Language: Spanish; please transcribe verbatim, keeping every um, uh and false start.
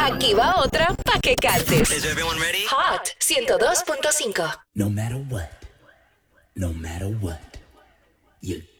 Aquí va otra pa' que cantes. Is everyone ready? Hot ciento dos punto cinco. No matter what, no matter what, you